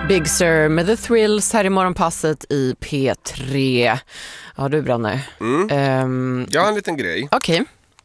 Big Sur med The Thrills här i morgonpasset i P3. Ja, du Branne. Jag har en liten grej. Okej.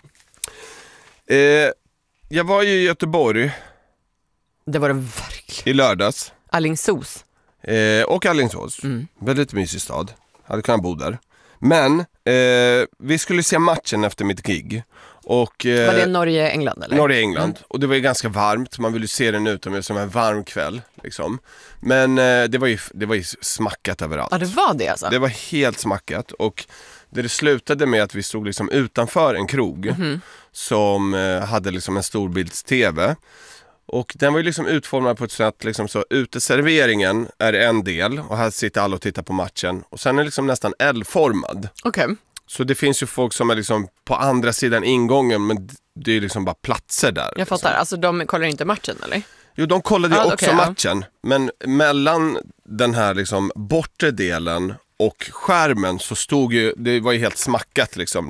Jag var ju i Göteborg Det var det verkligen. i lördags. Alingsås. Och Alingsås. Väldigt mysig stad. Hade kunnat bo där. Men vi skulle se matchen efter mitt gig. Och, Var det Norge-England eller? Norge-England. Och det var ju ganska varmt. Man ville ju se den utomhus som en varm kväll. Liksom. Men det var ju smackat överallt. Ja, det var det alltså. Det var helt smackat. Och det slutade med att vi stod liksom utanför en krog. Som hade liksom en storbilds-tv. Och den var ju liksom utformad på ett sätt liksom så uteserveringen är en del och här sitter alla och tittar på matchen och sen är det liksom nästan L-formad. Okej. Så det finns ju folk som är liksom på andra sidan ingången men det är liksom bara platser där. Jag fattar, alltså de kollar inte matchen eller? Jo, de kollade ju också okej, matchen men mellan den här liksom bortre delen och skärmen så stod ju, det var ju helt smackat liksom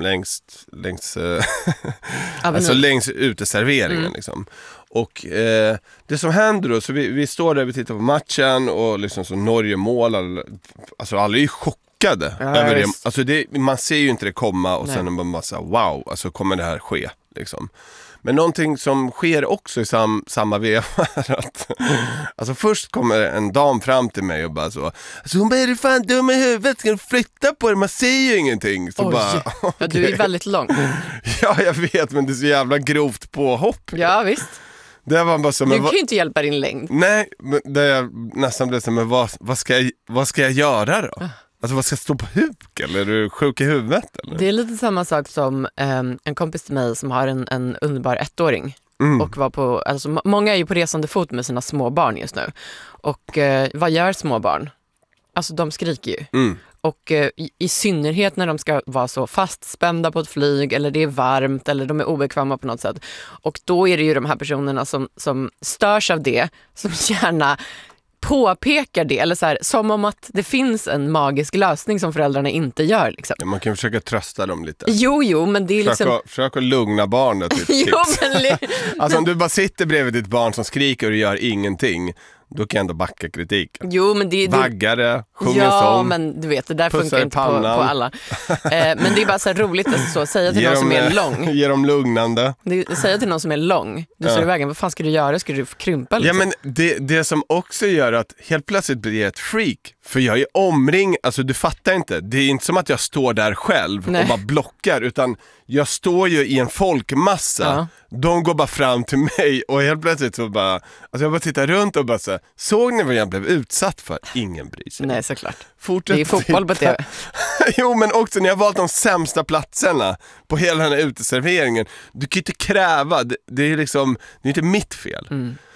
längs uteserveringen liksom. Och det som händer då, så vi står där, vi tittar på matchen och liksom så Norge mål, alltså alla är ju chockade över det. Alltså man ser ju inte det komma och sen är man bara så här, wow, alltså kommer det här ske liksom. Men någonting som sker också i samma veva är att alltså först kommer en dam fram till mig och bara så, alltså hon bara, är du fan dum i huvudet, ska du flytta på det, man ser ju ingenting. Så bara, okay. Ja, du är väldigt lång. Ja, jag vet, men det är så jävla grovt påhopp. Ja, visst. Det var bara så, du kan ju inte hjälpa din längd. Nej, men det jag nästan blev så, men vad ska jag göra då? Alltså vad ska jag stå på huk? Eller är du sjuk i huvudet? Eller? Det är lite samma sak som en kompis till mig som har en underbar 1-åring. Och var på, alltså, många är ju på resande fot med sina små barn just nu. Och vad gör små barn? Alltså de skriker ju. Och i synnerhet när de ska vara så fastspända på ett flyg eller det är varmt eller de är obekväma på något sätt. Och då är det ju de här personerna som störs av det, som gärna påpekar det, eller så här, som om att det finns en magisk lösning som föräldrarna inte gör liksom. Ja, man kan försöka trösta dem lite. Jo, men det är försök att lugna barnet. Jo, men alltså om du bara sitter bredvid ditt barn som skriker och gör ingenting, då kan jag ändå backa kritiken. Jo, men det vaggare, sjunger ja, sång. Ja, men du vet, det där funkar inte på alla. Men det är bara så här roligt att så säga till någon som är lång. Ge dem lugnande. Säga till någon som är lång. Du står i vägen, vad fan ska du göra? Ska du krympa liksom? Ja, men det som också gör att helt plötsligt blir jag ett freak. För jag är omring, alltså du fattar inte. Det är inte som att jag står där själv och bara blockar, utan jag står ju i en folkmassa. Ja. De går bara fram till mig och helt plötsligt så bara, alltså jag bara tittar runt och bara så här, såg ni vad jag blev utsatt för? Ingen bryr sig. Nej, såklart. Fortsätt det är fotboll på TV. Jo, men också när jag valt de sämsta platserna på hela den här uteserveringen. Du kan inte kräva, det är liksom, det är inte mitt fel.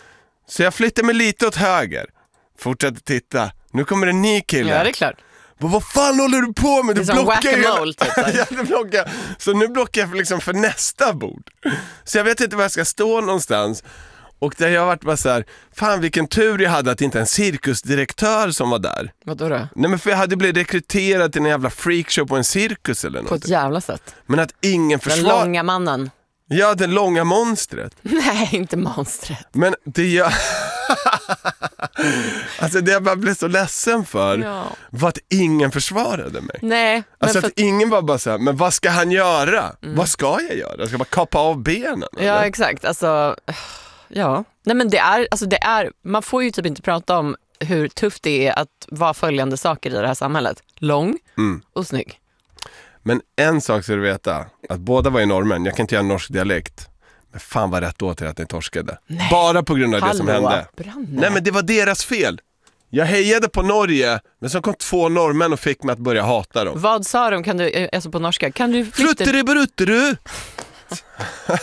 Så jag flyttar mig lite åt höger. Fortsätter titta. Nu kommer en ny kille. Ja, det är klart. Vad fan håller du på med? Du blockar typ. Så nu blockar jag liksom för nästa bord. Så jag vet inte var jag ska stå någonstans. Och där jag har varit bara så här, fan vilken tur jag hade att inte en cirkusdirektör som var där. Vadå då? Nej, men för jag hade blivit rekryterad till en jävla freakshow på en cirkus eller något. På ett jävla sätt. Men att ingen Den långa mannen. Ja, det långa monstret. Nej, inte monstret. Men det gör... alltså det jag bara blev så ledsen för var att ingen försvarade mig. Nej. Alltså att ingen var bara så här, men vad ska han göra? Vad ska jag göra? Jag ska bara kappa av benen. Ja, eller? exakt. Alltså, ja. Nej, men det är, man får ju typ inte prata om hur tufft det är att vara följande saker i det här samhället. Lång och snygg. Men en sak ska du veta, att båda var i normen. Jag kan inte göra norsk dialekt. Men fan var rätt åt till att ni torskade. Nej. Bara på grund av det som hände. Branne. Nej, men det var deras fel. Jag hejade på Norge, men så kom 2 norrmän och fick mig att börja hata dem. Vad sa de? Kan du, alltså på norska? Kan du Flutteribrutturu!